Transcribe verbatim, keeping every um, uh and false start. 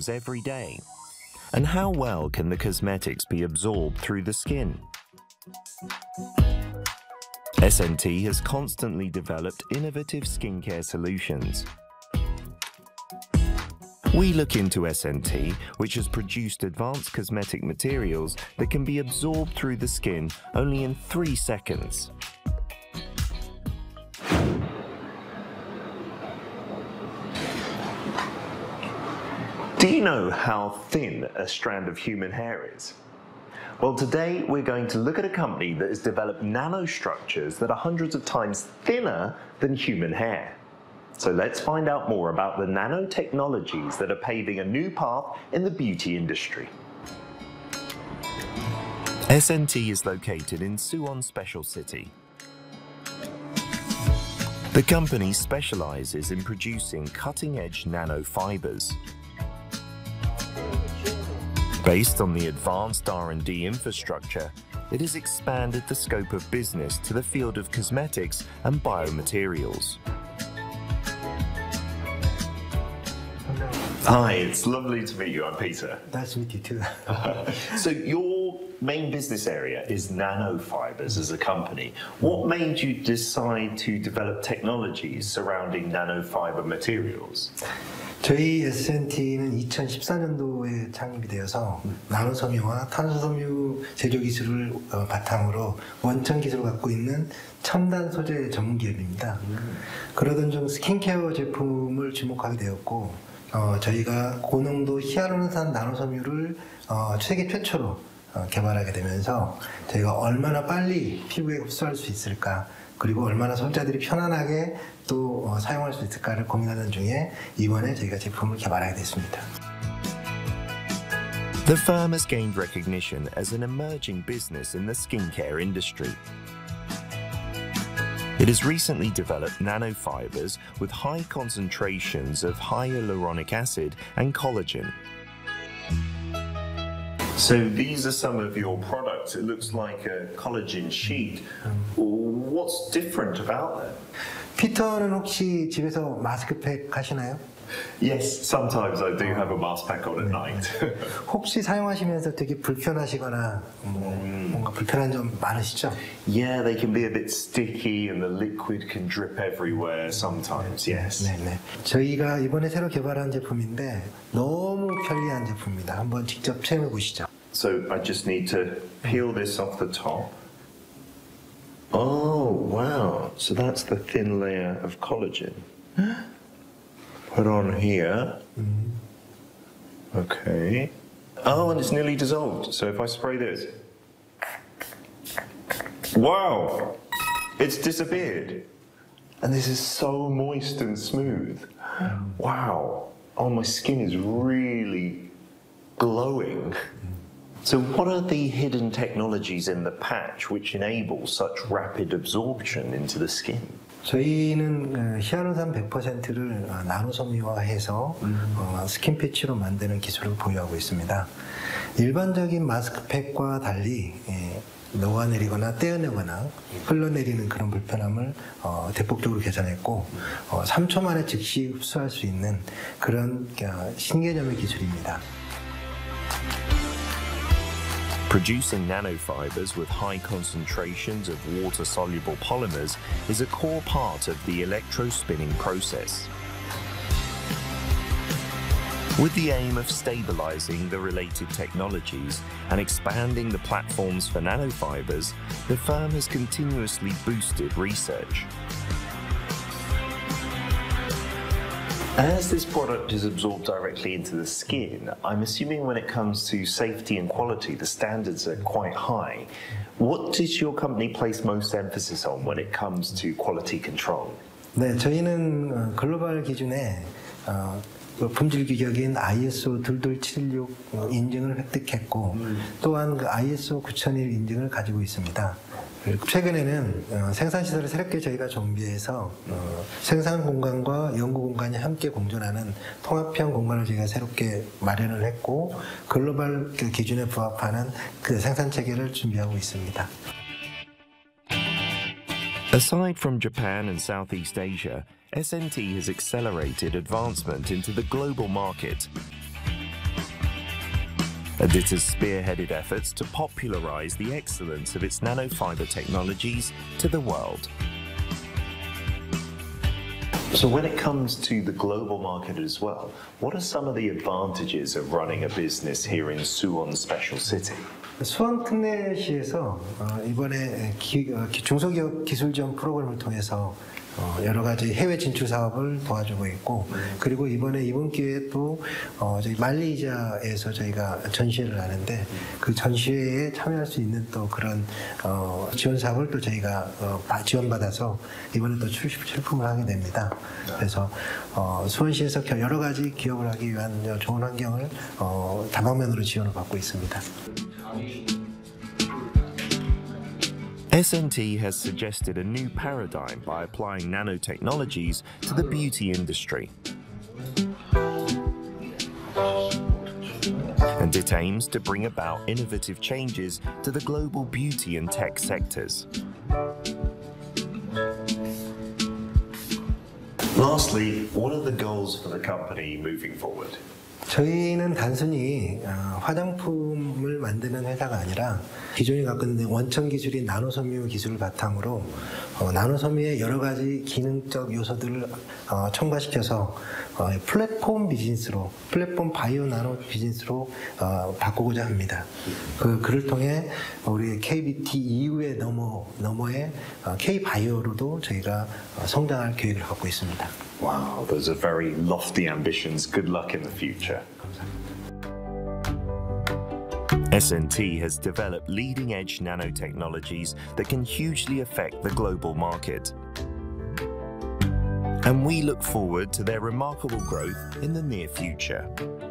every day? And how well can the cosmetics be absorbed through the skin? S N T has constantly developed innovative skincare solutions. We look into S N T, which has produced advanced cosmetic materials that can be absorbed through the skin only in three seconds. Do you know how thin a strand of human hair is? Well, today we're going to look at a company that has developed nanostructures that are hundreds of times thinner than human hair. So let's find out more about the nanotechnologies that are paving a new path in the beauty industry. S N T is located in Suwon Special City. The company specializes in producing cutting-edge nanofibers. Based on the advanced R and D infrastructure, it has expanded the scope of business to the field of cosmetics and biomaterials. Hi, it's lovely to meet you. I'm Peter. Nice to meet you too. So your main business area is nanofibers as a company. What made you decide to develop technologies surrounding nanofiber materials? 저희 에스엔티는 이천십사 년도에 창립이 되어서 나노섬유와 탄소섬유 제조 기술을 어, 바탕으로 원천 기술을 갖고 있는 첨단 소재 전문 기업입니다. 음. 그러던 중 스킨케어 제품을 주목하게 되었고 어, 저희가 고농도 히알루론산 나노섬유를 어, 세계 최초로 어, 개발하게 되면서 저희가 얼마나 빨리 피부에 흡수할 수 있을까, 그리고 얼마나 소비자들이 편안하게 또 어, 사용할 수 있을까를 고민하던 중에 이번에 저희가 제품을 개발하게 됐습니다. The firm has gained recognition as an emerging business in the skincare industry. It has recently developed nanofibers with high concentrations of hyaluronic acid and collagen. So these are some of your products. It looks like a collagen sheet. What's different about them? 피터는 혹시 집에서 마스크팩 하시나요? Yes, sometimes I do have a mask pack on at night. 혹시 사용하시면서 되게 불편하시거나 뭐 음. 뭔가 불편한 점 많으시죠? Yeah, they can be a bit sticky and the liquid can drip everywhere sometimes, yes. 네, 네. 저희가 이번에 새로 개발한 제품인데 너무 편리한 제품입니다. 한번 직접 체험해 보시죠. So I just need to peel this off the top. Oh, wow. So that's the thin layer of collagen. Put on here. Okay. Oh, and it's nearly dissolved. So if I spray this. Wow! It's disappeared. And this is so moist and smooth. Wow. Oh, my skin is really glowing. So what are the hidden technologies in the patch which enable such rapid absorption into the skin? 저희는 히알루론산 백 퍼센트를 나노섬유화해서 음. 어, 스킨 패치로 만드는 기술을 보유하고 있습니다. 일반적인 마스크팩과 달리 예, 녹아내리거나 떼어내거나 흘러내리는 그런 불편함을 어, 대폭적으로 개선했고 어, 삼 초 만에 즉시 흡수할 수 있는 그런 어, 신개념의 기술입니다. Producing nanofibers with high concentrations of water-soluble polymers is a core part of the electrospinning process. With the aim of stabilizing the related technologies and expanding the platforms for nanofibers, the firm has continuously boosted research. As this product is absorbed directly into the skin, I'm assuming when it comes to safety and quality, the standards are quite high. What does your company place most emphasis on when it comes to quality control? 네, 저희는 글로벌 기준에 어, 품질 규격인 아이에스오 이이칠육 인증을 획득했고 음. 또한 그 아이에스오 구천일 인증을 가지고 있습니다. 최근에는 어, 생산시설을 새롭게 저희가 정비해서 어, 생산 공간과 연구 공간이 함께 공존하는 통합형 공간을 저희가 새롭게 마련을 했고 글로벌 그 기준에 부합하는 그 생산 체계를 준비하고 있습니다. Aside from Japan and Southeast Asia, S N T has accelerated advancement into the global market. Adidas has spearheaded efforts to popularize the excellence of its nanofiber technologies to the world. So when it comes to the global market as well, what are some of the advantages of running a business here in Suwon Special City? 수원 특례시에서 어, 이번에 기, 어, 중소기업 기술 지원 프로그램을 통해서 어, 여러 가지 해외 진출 사업을 도와주고 있고, 그리고 이번에 이번 기회에 또 어, 저희 말레이시아에서 저희가 전시회를 하는데 그 전시회에 참여할 수 있는 또 그런 어, 지원 사업을 또 저희가 어, 지원받아서 이번에 또 출시 출품을 하게 됩니다. 그래서 어, 수원시에서 여러 가지 기업을 하기 위한 좋은 환경을 어, 다방면으로 지원을 받고 있습니다. S N T has suggested a new paradigm by applying nanotechnologies to the beauty industry. And it aims to bring about innovative changes to the global beauty and tech sectors. Lastly, what are the goals for the company moving forward? 저희는 단순히 화장품을 만드는 회사가 아니라 기존에 갖고 있는 원천 기술인 나노섬유 기술을 바탕으로 나노섬유의 여러 가지 기능적 요소들을 첨가시켜서 플랫폼 비즈니스로, 플랫폼 바이오 나노 비즈니스로 바꾸고자 합니다. 그, 그를 통해 우리 케이비티 이후의 너머, 너머의 K-바이오로도 저희가 성장할 계획을 갖고 있습니다. Wow, those are very lofty ambitions. Good luck in the future. S N T has developed leading-edge nanotechnologies that can hugely affect the global market. And we look forward to their remarkable growth in the near future.